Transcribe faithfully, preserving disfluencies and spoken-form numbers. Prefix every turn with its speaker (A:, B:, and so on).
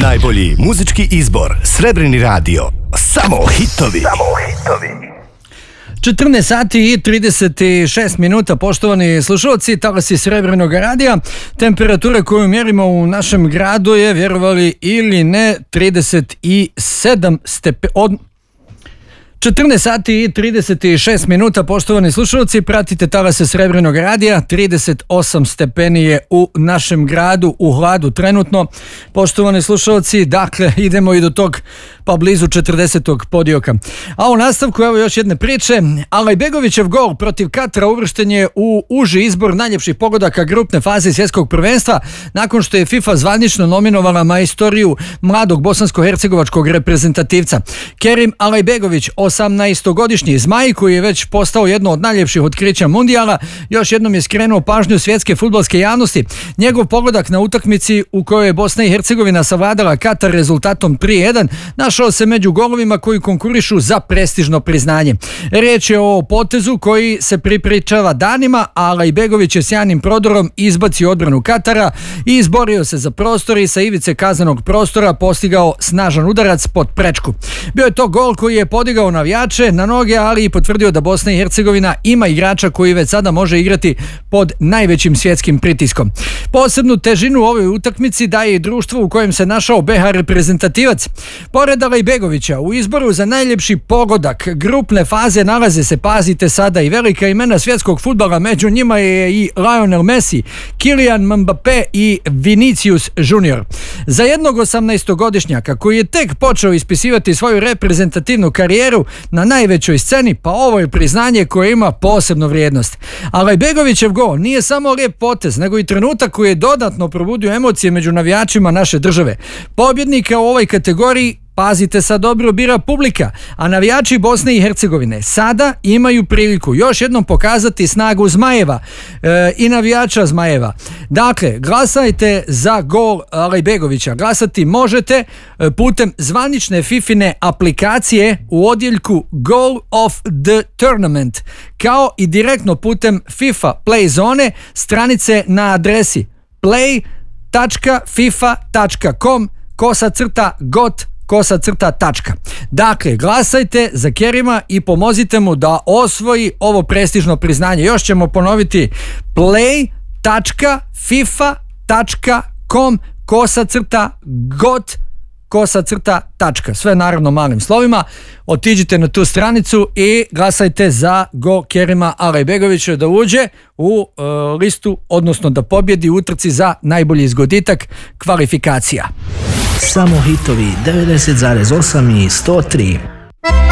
A: Najbolji muzički izbor, Srebrni radio. Samo hitovi. Samo hitovi.
B: četrnaest sati i trideset šest minuta, poštovani slušalci, talasi Srebrenog radija. Temperatura koju mjerimo u našem gradu je, vjerovali ili ne, trideset sedam stepeni. Od... četrnaest sati i trideset šest minuta, poštovani slušalci, pratite talase Srebrenog radija. trideset osam stepeni je u našem gradu, u hladu trenutno. Poštovani slušalci, dakle, idemo i do tog pa blizu četrdesetog podioka. A u nastavku, evo još jedne priče. Alajbegovićev gol protiv Katara uvršten je u uži izbor najljepših pogodaka grupne faze svjetskog prvenstva, nakon što je FIFA zvanično nominovala majstoriju mladog bosansko-hercegovačkog reprezentativca. Kerim Alajbegović, osamnaestogodišnji Zmaj, koji je već postao jedno od najljepših otkrića mundijala, još jednom je skrenuo pažnju svjetske fudbalske javnosti. Njegov pogodak na utakmici u kojoj je Bosna i Hercegovina savladala Katar rezultatom tri jedan našao se među golovima koji konkurišu za prestižno priznanje. Riječ je o potezu koji se pripričava danima, a Alajbegović je sjajnim prodorom izbacio odbranu Katara i izborio se za prostor i sa ivice kaznenog prostora postigao snažan udarac pod prečku. Bio je to gol koji je podigao navijače na noge, ali i potvrdio da Bosna i Hercegovina ima igrača koji već sada može igrati pod najvećim svjetskim pritiskom. Posebnu težinu u ovoj utakmici daje i društvo u kojem se našao be ha reprezentativac. Pored Alajbegovića, u izboru za najljepši pogodak grupne faze nalaze se, pazite sada, i velika imena svjetskog fudbala, među njima je i Lionel Messi, Kylian Mbappé i Vinicius junior Za jednog osamnaestogodišnjaka koji je tek počeo ispisivati svoju reprezentativnu karijeru na najvećoj sceni, pa ovo je priznanje koje ima posebnu vrijednost. Alajbegovićev gol nije samo lijep potez, nego i trenutak koji je dodatno probudio emocije među navijačima naše države. Pobjednika u ovoj kategoriji, pazite sad dobro, bira publika, a navijači Bosne i Hercegovine sada imaju priliku još jednom pokazati snagu Zmajeva e, i navijača Zmajeva. Dakle, glasajte za gol Alajbegovića. Glasati možete putem zvanične fifine aplikacije u odjeljku Goal of the Tournament, kao i direktno putem FIFA Play zone stranice na adresi play tačka fifa tačka com kosa crta got kosa crta tačka. Dakle, glasajte za Kerima i pomozite mu da osvoji ovo prestižno priznanje. Još ćemo ponoviti: play tačka fifa tačka com kosa crta got kosa crta tačka. Sve naravno malim slovima. Otiđite na tu stranicu i glasajte za go Kerima Alajbegovića da uđe u e, listu, odnosno da pobjedi u utrci za najbolji zgoditak kvalifikacija.
C: Samo hitovi devedeset zarez osam i sto tri.